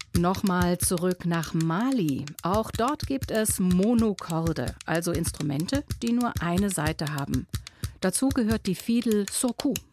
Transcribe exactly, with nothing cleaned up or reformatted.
Nochmal zurück nach Mali. Auch dort gibt es Monokorde, also Instrumente, die nur eine Saite haben. Dazu gehört die Fiedel Surkou.